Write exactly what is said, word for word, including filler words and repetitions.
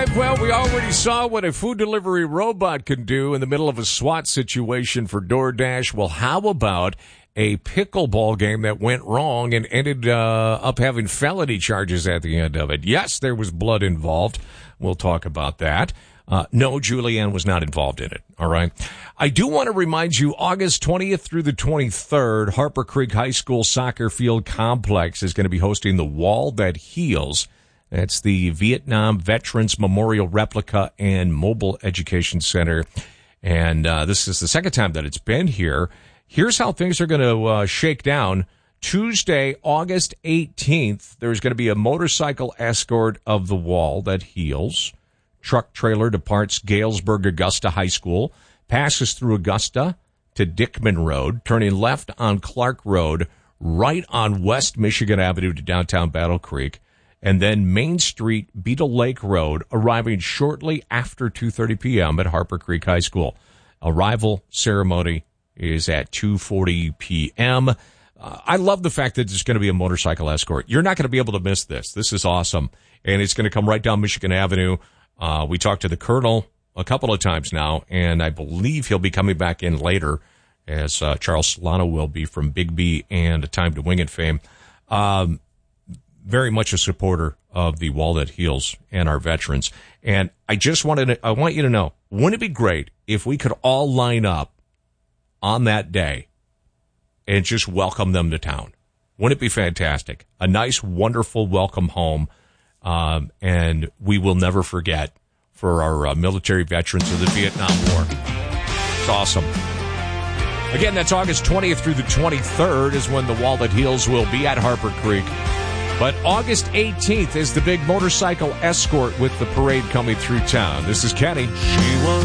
Well, we already saw what a food delivery robot can do in the middle of a SWAT situation for DoorDash. Well, how about a pickleball game that went wrong and ended uh, up having felony charges at the end of it? Yes, there was blood involved. We'll talk about that. Uh, no, Julianne was not involved in it, all right? I do want to remind you, August twentieth through the twenty-third, Harper Creek High School Soccer Field Complex is going to be hosting the Wall That Heals. That's the Vietnam Veterans Memorial Replica and Mobile Education Center. And uh, this is the second time that it's been here. Here's how things are going to uh, shake down. Tuesday, August eighteenth, there's going to be a motorcycle escort of the Wall That Heals. Truck trailer departs Galesburg Augusta High School, passes through Augusta to Dickman Road, turning left on Clark Road, right on West Michigan Avenue to downtown Battle Creek, and then Main Street, Beetle Lake Road, arriving shortly after two thirty p.m. at Harper Creek High School. Arrival ceremony is at two forty p.m. Uh, I love the fact that there's going to be a motorcycle escort. You're not going to be able to miss this. This is awesome. And it's going to come right down Michigan Avenue. Uh, we talked to the Colonel a couple of times now, and I believe he'll be coming back in later, as uh, Charles Solano will be from Big B and Time to Wing It fame. Um, very much a supporter of the Wall That Heals and our veterans. And I just wanted to, I want you to know, wouldn't it be great if we could all line up on that day and just welcome them to town? Wouldn't it be fantastic? A nice, wonderful welcome home. Um, and we will never forget for our uh, military veterans of the Vietnam War. It's awesome. Again, that's August twentieth through the twenty-third is when the Wall That Heals will be at Harper Creek. But August eighteenth is the big motorcycle escort with the parade coming through town. This is Kenny. She was